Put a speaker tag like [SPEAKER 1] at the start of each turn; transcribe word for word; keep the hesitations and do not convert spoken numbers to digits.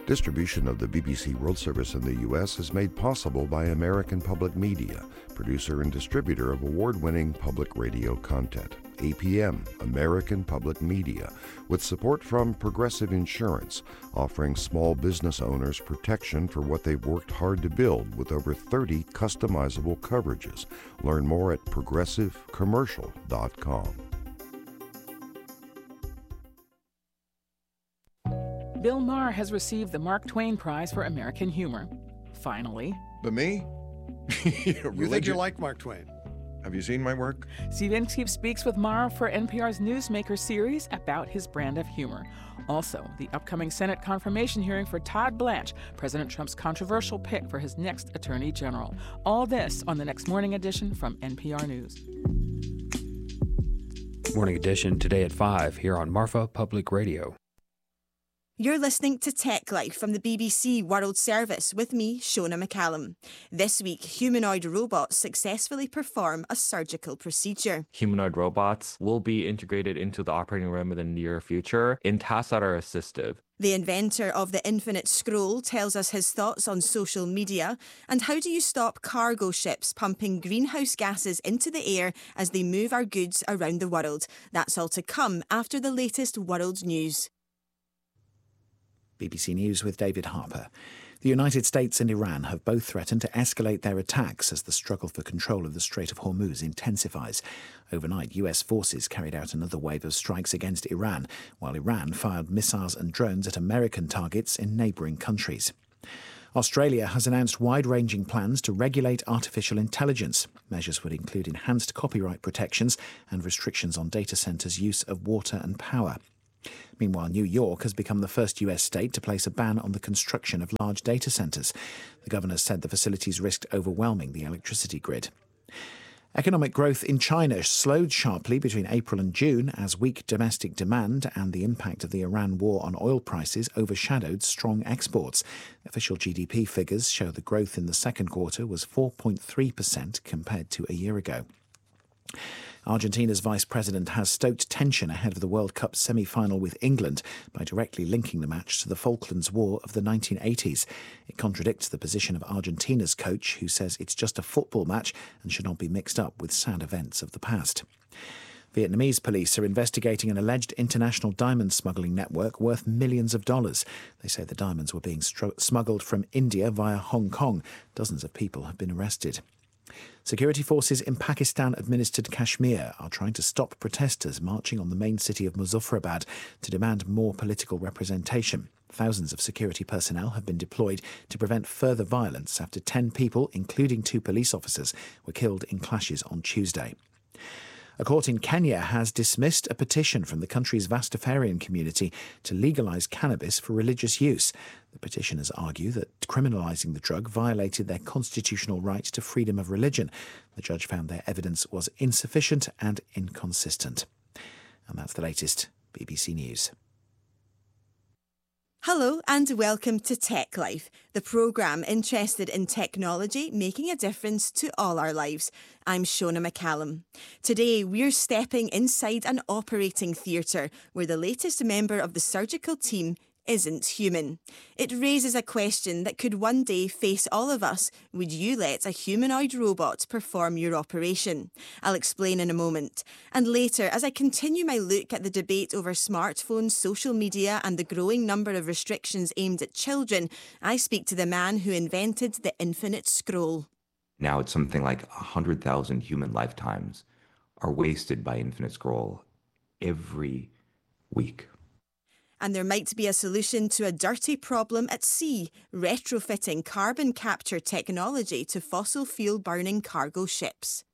[SPEAKER 1] Distribution of the B B C World Service in the U S is made possible by American Public Media, producer and distributor of award-winning public radio content. A P M, American Public Media, with support from Progressive Insurance, offering small business owners protection for what they've worked hard to build with over thirty customizable coverages. Learn more at progressive commercial dot com.
[SPEAKER 2] Bill Maher has received the Mark Twain Prize for American Humor. Finally.
[SPEAKER 3] But me?
[SPEAKER 4] You think you like Mark Twain?
[SPEAKER 3] Have you seen my work?
[SPEAKER 2] Steve Inskeep speaks with Maher for N P R's Newsmaker series about his brand of humor. Also, the upcoming Senate confirmation hearing for Todd Blanche, President Trump's controversial pick for his next Attorney General. All this on the next Morning Edition from N P R News.
[SPEAKER 5] Morning Edition today at five here on Marfa Public Radio.
[SPEAKER 6] You're listening to Tech Life from the B B C World Service with me, Shona McCallum. This week, humanoid robots successfully perform a surgical procedure.
[SPEAKER 7] Humanoid robots will be integrated into the operating room in the near future in tasks that are assistive.
[SPEAKER 6] The inventor of the Infinite Scroll tells us his thoughts on social media and how do you stop cargo ships pumping greenhouse gases into the air as they move our goods around the world. That's all to come after the latest world news.
[SPEAKER 8] B B C News with David Harper. The United States and Iran have both threatened to escalate their attacks as the struggle for control of the Strait of Hormuz intensifies. Overnight, U S forces carried out another wave of strikes against Iran, while Iran fired missiles and drones at American targets in neighbouring countries. Australia has announced wide-ranging plans to regulate artificial intelligence. Measures would include enhanced copyright protections and restrictions on data centres' use of water and power. Meanwhile, New York has become the first U S state to place a ban on the construction of large data centres. The governor said the facilities risked overwhelming the electricity grid. Economic growth in China slowed sharply between April and June as weak domestic demand and the impact of the Iran war on oil prices overshadowed strong exports. Official G D P figures show the growth in the second quarter was four point three percent compared to a year ago. Argentina's vice president has stoked tension ahead of the World Cup semi-final with England by directly linking the match to the Falklands War of the nineteen eighties. It contradicts the position of Argentina's coach, who says it's just a football match and should not be mixed up with sad events of the past. Vietnamese police are investigating an alleged international diamond smuggling network worth millions of dollars. They say the diamonds were being stro- smuggled from India via Hong Kong. Dozens of people have been arrested. Security forces in Pakistan-administered Kashmir are trying to stop protesters marching on the main city of Muzaffarabad to demand more political representation. Thousands of security personnel have been deployed to prevent further violence after ten people, including two police officers, were killed in clashes on Tuesday. A court in Kenya has dismissed a petition from the country's Rastafarian community to legalise cannabis for religious use. The petitioners argue that criminalising the drug violated their constitutional right to freedom of religion. The judge found their evidence was insufficient and inconsistent. And that's the latest. B B C News.
[SPEAKER 6] Hello and welcome to Tech Life, the programme interested in technology making a difference to all our lives. I'm Shona McCallum. Today we're stepping inside an operating theatre where the latest member of the surgical team isn't human. It raises a question that could one day face all of us. Would you let a humanoid robot perform your operation? I'll explain in a moment. And later, as I continue my look at the debate over smartphones, social media and the growing number of restrictions aimed at children, I speak to the man who invented the Infinite Scroll.
[SPEAKER 9] Now it's something like one hundred thousand human lifetimes are wasted by Infinite Scroll every week.
[SPEAKER 6] And there might be a solution to a dirty problem at sea, retrofitting carbon capture technology to fossil fuel burning cargo ships.